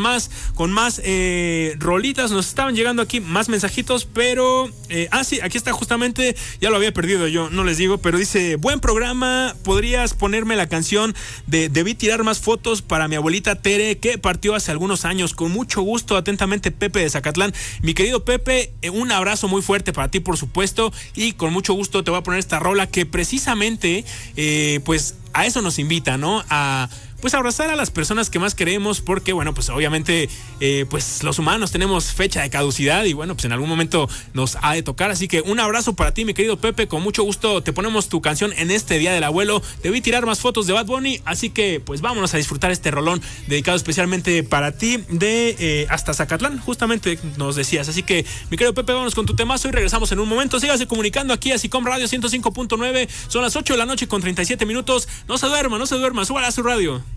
más rolitas. Nos estaban llegando aquí más mensajitos, pero sí, aquí está justamente, ya lo había perdido yo, no les digo, pero dice: buen programa, podrías ponerme la canción de Debí tirar más fotos para mi abuelita Tere, que partió hace algunos años. Con mucho gusto, atentamente, Pepe de Zacatlán. Mi querido Pepe, un abrazo muy fuerte para ti, por supuesto, y con mucho gusto te voy a poner esta rola que precisamente pues a eso nos invita, ¿no? Pues abrazar a las personas que más queremos, porque bueno, pues obviamente pues los humanos tenemos fecha de caducidad y bueno, pues en algún momento nos ha de tocar. Así que un abrazo para ti, mi querido Pepe, con mucho gusto te ponemos tu canción en este Día del Abuelo. Debí tirar más fotos de Bad Bunny, así que pues vámonos a disfrutar este rolón dedicado especialmente para ti de hasta Zacatlán, justamente nos decías. Así que mi querido Pepe, vámonos con tu temazo y regresamos en un momento. Sígase comunicando aquí a SICOM Radio 105.9, son las 8 de la noche con 37 minutos. No se duerma, súbala a su radio.